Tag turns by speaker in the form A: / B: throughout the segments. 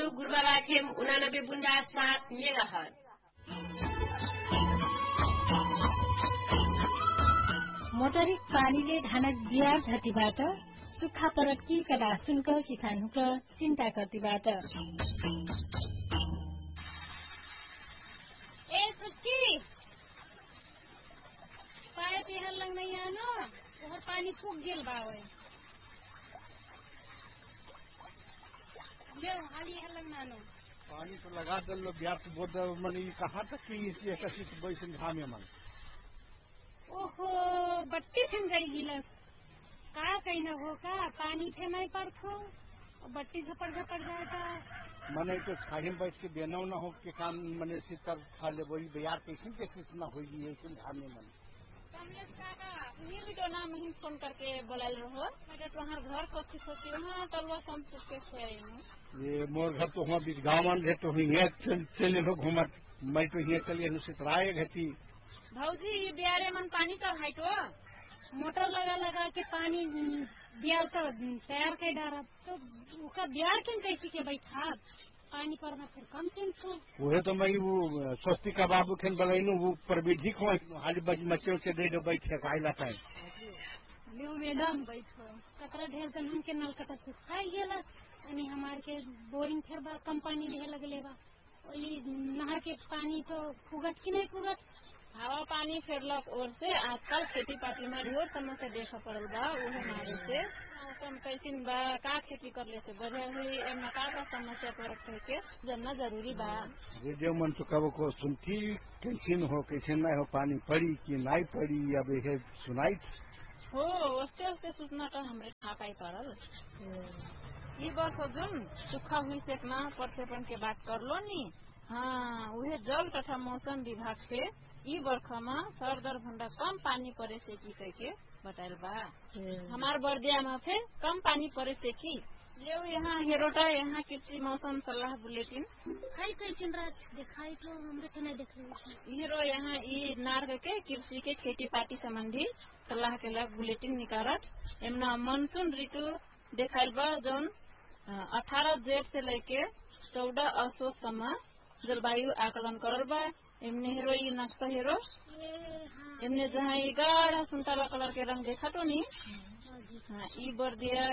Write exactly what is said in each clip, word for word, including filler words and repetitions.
A: Radio Gurubaba FM उनानब्बे बुन्दा सात मेगाहर्ज।
B: मोटरिक पानीले धानक बिहार धरतीबाट सुक्खा परत कि कदा सुनक किसान हुक चिन्ता करतीबाट
C: ए सुस्की पाइप यहाँ लग नहीं आनो और पानी फूक गेल बावे ले हाली यहाँ लग नानो
D: पानी तो लगा दल बिहार से बोल मन कहाँ तक की इसलिए कसी से बैसन घामे मन
C: ओहो बट्टी फिन गई गिलस का कहीं न हो का पानी फेमाई पड़थो बट्टी झपड़ झपड़ जाता
D: मने तो छाड़ी में बैठ के बेना न हो के काम मने शीतल खा ले वही बिहार कैसे कैसे ना होगी ऐसे घामे मन
C: कमलेश काका ये भी तो नाम ही फोन करके बोलाल रहो मैं तुम्हार घर कोसी सोची वहाँ तलवा संपूर्ण के से आई हूँ
D: ये मोर घर तो वहाँ बीच गाँव में है तो ये चले लोग घूमत मैं तो ये चलिए नुसितराए घटी
C: भाऊजी ये बिहारे मन पानी तो है तो मोटर लगा लगा के पानी बिहार तो तैयार के डारा तो उसका बिहार क्यों कैसी के बैठा पानी पड़ना फिर कम से तो
D: वो तो मैं वो स्वस्ति का बाबू खेल बलैनु वो प्रविधि को हाल बज मचे से दे दो बैठे खाइला पाए
C: लियो मैडम बैठो कतरा ढेर जन हम के नल कटा सुखाई गेला अनि हमार के बोरिंग फिर बा कम पानी ढेर लगले बा ओली नहर के पानी तो फुगट की नहीं फुगट हवा पानी फेरलक और से आजकल खेती पाती में ढेर समस्या देखा पड़ल बा उहे मारे से मौसम कैसिन बा का खेती करले से बढ़िया हुई एमा का का समस्या परत है के जानना जरूरी बा
D: रेडियो मन तो कब को सुनती कैसिन हो कैसिन नहीं हो पानी पड़ी कि नहीं पड़ी अब ये सुनाई
C: हो उसते उसते सूचना तो हमरे छापाई पड़ल ये वर्ष जुन सुखा हुई सेकना प्रक्षेपण के बात कर लो नी हाँ उहे जल तथा मौसम विभाग से ई बरखा में सर दरभंडा कम पानी पड़े से की कह के बताल बा हमार बर्दिया में फिर कम पानी पड़े से की ले यहाँ हेरोटा यहाँ कृषि मौसम सलाह बुलेटिन खाई कैसे रात दिखाई तो हमरे के नहीं देख रही हीरो यहाँ ई नार के कृषि के खेती पाती संबंधी सलाह के लग बुलेटिन निकारत एमना मानसून ऋतु देखाइल बा जौन अठारह जेठ से लेके चौदह असोज सम्म जलवायु आकलन करल बा एमने हेरो ये नक्शा हेरो एमने जहाँ ये गाढ़ा सुनताला कलर के रंग देखा तो नहीं हाँ ई बर्दिया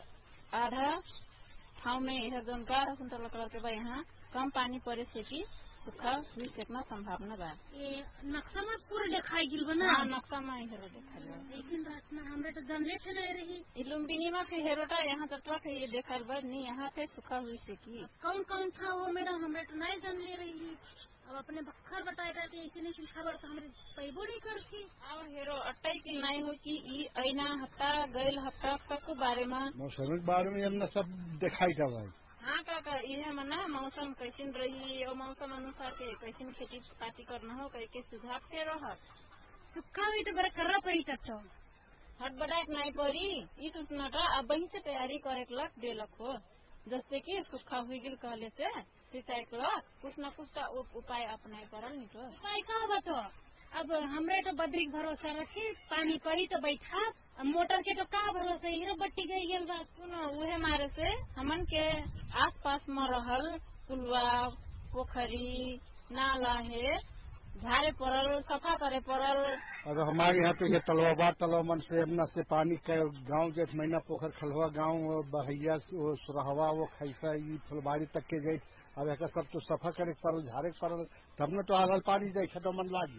C: आधा ठाव में इधर जौन गाढ़ा सुनताला कलर के बा यहाँ कम पानी पड़े से की सुखा हुई सकना संभावना बा ये नक्शा में पूरा दिखाई गिल बना हाँ नक्शा में हेरो देखा लो लेकिन रात में हमरे तो जनले थे नहीं रही लुम्बिनी में फिर हेरोटा यहाँ तक है ये देखा बा नहीं यहाँ पे सुखा हुई से की कौन कौन था वो मैडम हमरे तो नहीं जन ले रही अब अपने बखर बताए रहते ऐसे नहीं खबर तो हमारे पैबो नहीं करती और हेरो अट्टाई की नहीं हो कि ई अना हफ्ता गैल हफ्ता तक के बारे में
D: मौसम के बारे में हमने सब दिखाई था भाई
C: हाँ काका ये मना मौसम कैसिन रही और मौसम अनुसार के कैसिन खेती पाती करना हो कह के सुझाव के रह सुखा हुई तो बड़ा करना पड़ी चाचो हट बटाक नहीं पड़ी ई सूचना का अब वही से तैयारी करे लग दे हो जैसे कि सुखा हुई गिल कहले से सिंचाई कुछ न कुछ का उपाय अपनाए पड़ल नहीं तो उपाय कहाँ बतो अब हमरे तो बद्रिक भरोसा रखी पानी पड़ी तो बैठा अब मोटर के तो कहाँ भरोसा हीरो बट्टी गई गेल बात सुनो उहे मारे से हमन के आस पास में रहल पुलवा पोखरी नाला है झारे पड़ल सफा करे पड़ल
D: और हमारे यहाँ तो ये तलवा तलवा मन से अपना से पानी का गाँव जेठ महीना पोखर खलवा गाँव बहैया वो सुरहवा वो खैसा फुलबाड़ी तक के गई अब एक सब तो सफा करे पड़ल झारे पड़ल तब न तो आगल पानी जाए खेतों मन लागी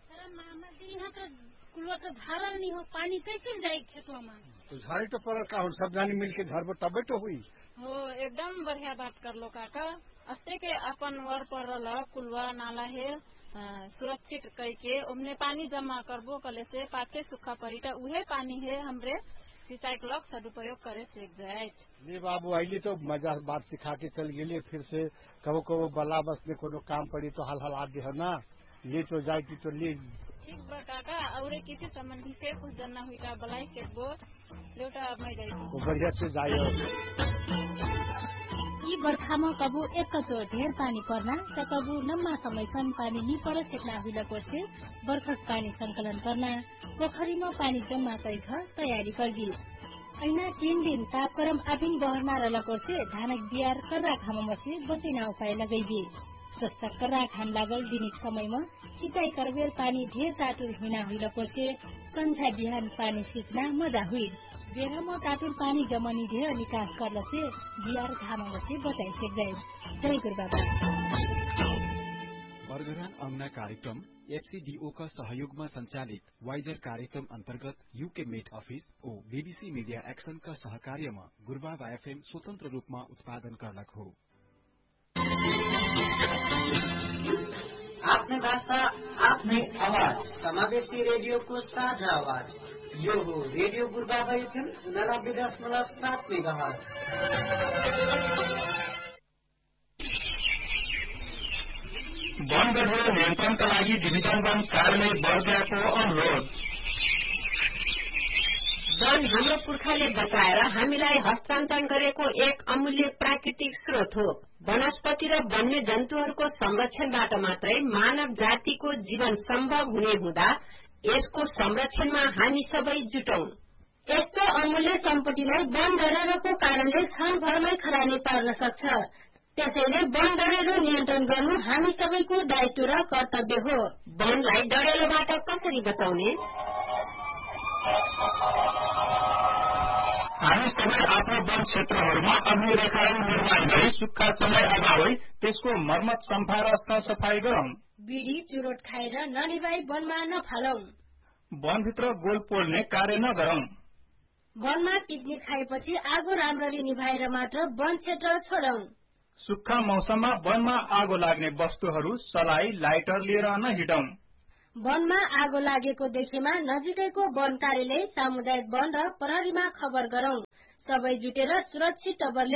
C: यहाँ तो कुलवा तो झारल नहीं हो पानी कैसे जाए खेतों में
D: तो झारे तो पड़ल का सब जानी मिल के घर पर तबे तो हुई
C: हो एकदम बढ़िया बात कर लो काका अस्ते के अपन वर पड़ल कुलवा नाला है सुरक्षित कह के उमने पानी जमा करबो कले से पाते सूखा पड़ी उहे पानी है हमरे सिंचाई के लोग सदुपयोग करे से जाए
D: ये बाबू आइली तो मजा बात सिखा के चल गए फिर से कबो कबो बला बस में कोनो काम पड़ी तो हाल हाल आदि है ना ले तो जाएगी तो ले
C: ठीक बा काका और किसी संबंधी से कुछ जानना हुई का बलाई के बो लेटा मैं जाई
D: बढ़िया से जाए
B: यी बर्खामा कबू एक कचो ढेर पानी पर्ना त कबू लम्बा समयसम्म पानी नि पर सेक्ना हुइला पर्से बर्खक पानी संकलन करना पोखरीमा पानी जम्मा कैख तयारी करगी ऐना तीन दिन तापक्रम आबिन बहरमा रलकोर्से धानक बियार कर्रा घाममसे बचेना उपाय लगैबे जस्ता कर्रा घाम लागल दिनिक समयमा सिंचाई करबेर पानी ढेर टाटुर हुना हुइलकोर्से संझा बिहान पानी सिंचना मजा हुई बेरमा टाटुर पानी जमनी ढेर निकास करलसे बियार घाममसे बचाइ सक्दै जय गुरुबाबा।
E: बर्गरान अंगना कार्यक्रम एफसीडीओ का सहयोगमा संचालित वाइजर कार्यक्रम अन्तर्गत यूके मेट अफिस ओ बीबीसी मीडिया एक्सन का सहकार्यमा गुरुबाबा एफएम स्वतन्त्र रूपमा उत्पादन गर्लक हो।
A: आफ्नै भाषा आफ्नै आवाज समावेशी रेडियोको साझा आवाज यो हो रेडियो गुरुबाबा एफएम उनानब्बे दशमलव सात मेगाहर्ज।
F: वन गठबन्धन नियन्त्रणका लागि डिभिजन वन कार्यालय बर्दियाको अनुरोध।
A: वन हाम्रो पुर्खाले बचाएर हामीलाई हस्तान्तरण गरेको एक अमूल्य प्राकृतिक स्रोत हो। वनस्पति र वन्य जन्तुहरूको संरक्षणबाट मात्रै मानव जातिको जीवन सम्भव हुने हुँदा यसको संरक्षणमा हामी सबै जुटौं।
B: यस्तो अमूल्य सम्पत्तिलाई वन डढेलोको कारणले क्षणभरमै खरानी पार्न सक्छ। त्यसैले वन डढेलो नियन्त्रण गर्नु हामी सबैको दायित्व र कर्तव्य हो।
A: वनलाई डढेलोबाट कसरी बचाउने?
F: हामी सबै आफ्नो वन क्षेत्रहरूमा अग्निरेखाहरू निर्माण गरी सुक्खा समय अभावै त्यसको मर्मत सम्फा र सरसफाई गरौं।
B: बिडी चुरोट खाएर ननिभाई वनमा नफालौं।
F: वनभित्र गोल पोल्ने कार्य नगरौं।
B: वनमा पिकनिक खाएपछि आगो राम्ररी निभाएर मात्र वन क्षेत्र छोडौं।
F: सुक्खा मौसममा वनमा आगो लाग्ने वस्तुहरू सलाई लाइटर लिएर नहिडौं।
B: वनमा आगो लागेको देखेमा नजिकैको वन कार्यालय सामुदायिक वन र प्रहरीमा खबर गरौं। सबै जुटेर सुरक्षित टबरले